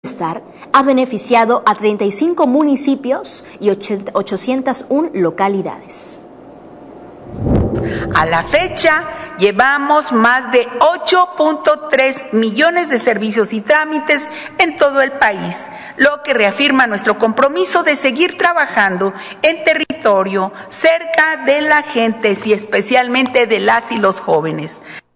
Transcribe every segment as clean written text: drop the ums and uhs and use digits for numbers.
ha beneficiado a 35 municipios y 801 localidades. A la fecha, llevamos más de 8.3 millones de servicios y trámites en todo el país, lo que reafirma nuestro compromiso de seguir trabajando en territorio, cerca de la gente y especialmente de las y los jóvenes.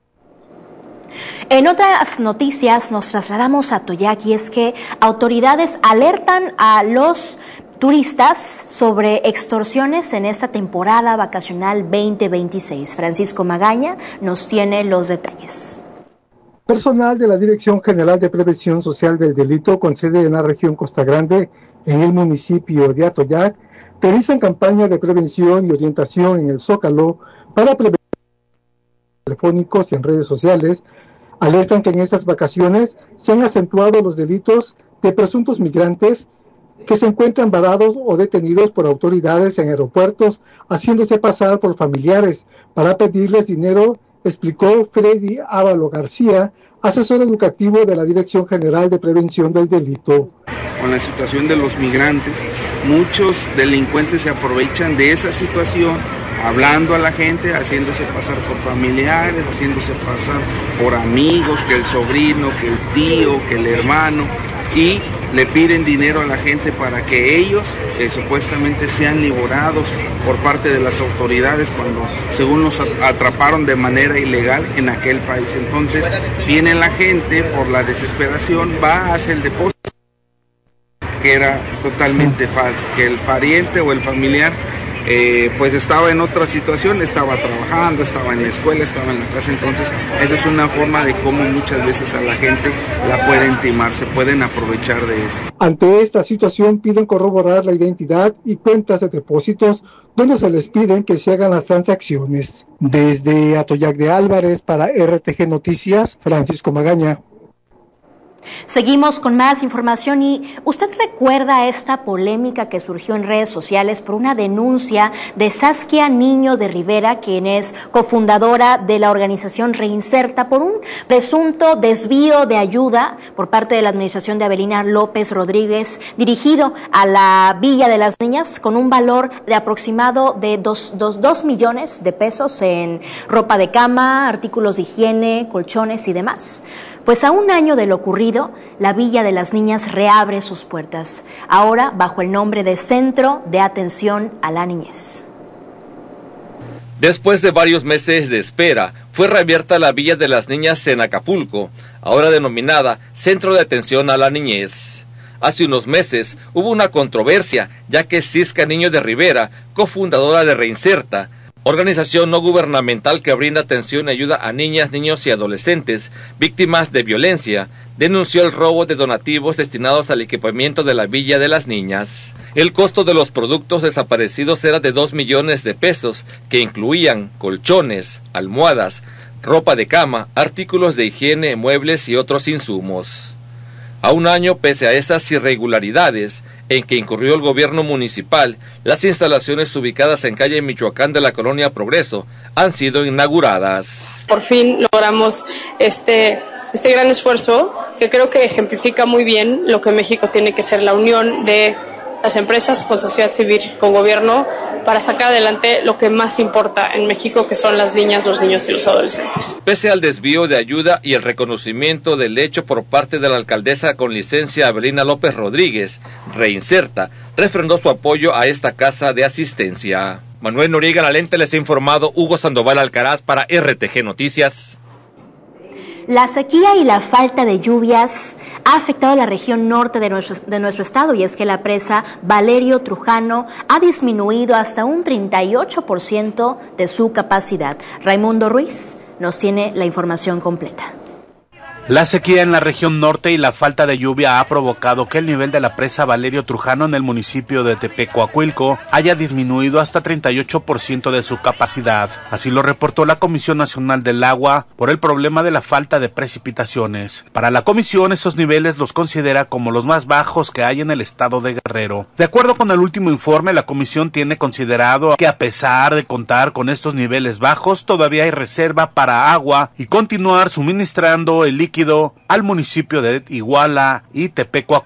En otras noticias nos trasladamos a Atoyac y es que autoridades alertan a los turistas sobre extorsiones en esta temporada vacacional 2026. Francisco Magaña nos tiene los detalles. Personal de la Dirección General de Prevención Social del Delito con sede en la región Costa Grande, en el municipio de Atoyac, realizan campañas de prevención y orientación en el Zócalo para prevenir telefónicos y en redes sociales. Alertan que en estas vacaciones se han acentuado los delitos de presuntos migrantes que se encuentran varados o detenidos por autoridades en aeropuertos, haciéndose pasar por familiares para pedirles dinero, explicó Freddy Ávalo García, asesor educativo de la Dirección General de Prevención del Delito. Con la situación de los migrantes, muchos delincuentes se aprovechan de esa situación, hablando a la gente, haciéndose pasar por familiares, haciéndose pasar por amigos, que el sobrino, que el tío, que el hermano, y le piden dinero a la gente para que ellos supuestamente sean liberados por parte de las autoridades cuando según los atraparon de manera ilegal en aquel país. Entonces viene la gente por la desesperación, va, hace el depósito, que era totalmente falso, que el pariente o el familiar pues estaba en otra situación, estaba trabajando, estaba en la escuela, estaba en la casa. Entonces esa es una forma de cómo muchas veces a la gente la pueden timar, se pueden aprovechar de eso. Ante esta situación piden corroborar la identidad y cuentas de depósitos donde se les piden que se hagan las transacciones. Desde Atoyac de Álvarez para RTG Noticias, Francisco Magaña. Seguimos con más información y ¿usted recuerda esta polémica que surgió en redes sociales por una denuncia de Saskia Niño de Rivera, quien es cofundadora de la organización Reinserta, por un presunto desvío de ayuda por parte de la administración de Avelina López Rodríguez dirigido a la Villa de las Niñas con un valor de aproximado de 2 millones de pesos en ropa de cama, artículos de higiene, colchones y demás? Pues a un año de lo ocurrido, la Villa de las Niñas reabre sus puertas, ahora bajo el nombre de Centro de Atención a la Niñez. Después de varios meses de espera, fue reabierta la Villa de las Niñas en Acapulco, ahora denominada Centro de Atención a la Niñez. Hace unos meses hubo una controversia, ya que Saskia Niño de Rivera, cofundadora de Reinserta, organización no gubernamental que brinda atención y ayuda a niñas, niños y adolescentes víctimas de violencia, denunció el robo de donativos destinados al equipamiento de la Villa de las Niñas. El costo de los productos desaparecidos era de 2 millones de pesos, que incluían colchones, almohadas, ropa de cama, artículos de higiene, muebles y otros insumos. A un año, pese a esas irregularidades en que incurrió el gobierno municipal, las instalaciones ubicadas en calle Michoacán de la Colonia Progreso han sido inauguradas. Por fin logramos este gran esfuerzo que creo que ejemplifica muy bien lo que México tiene que ser, la unión de las empresas con sociedad civil, con gobierno, para sacar adelante lo que más importa en México, que son las niñas, los niños y los adolescentes. Pese al desvío de ayuda y el reconocimiento del hecho por parte de la alcaldesa con licencia Avelina López Rodríguez, Reinserta refrendó su apoyo a esta casa de asistencia. Manuel Noriega Lalente les ha informado, Hugo Sandoval Alcaraz para RTG Noticias. La sequía y la falta de lluvias ha afectado a la región norte de nuestro estado, y es que la presa Valerio Trujano ha disminuido hasta un 38% de su capacidad. Raimundo Ruiz nos tiene la información completa. La sequía en la región norte y la falta de lluvia ha provocado que el nivel de la presa Valerio Trujano en el municipio de Tepecoacuilco haya disminuido hasta 38% de su capacidad. Así lo reportó la Comisión Nacional del Agua por el problema de la falta de precipitaciones. Para la comisión, esos niveles los considera como los más bajos que hay en el estado de Guerrero. De acuerdo con el último informe, la comisión tiene considerado que a pesar de contar con estos niveles bajos, todavía hay reserva para agua y continuar suministrando el líquido líquido al municipio de Iguala y Tepecuacuilco.